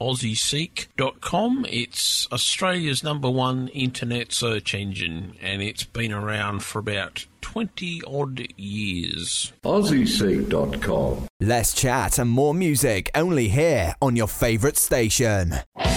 AussieSeek.com. It's Australia's #1 internet search engine, and it's been around for about 20-odd years. AussieSeek.com. Less chat and more music only here on your favourite station.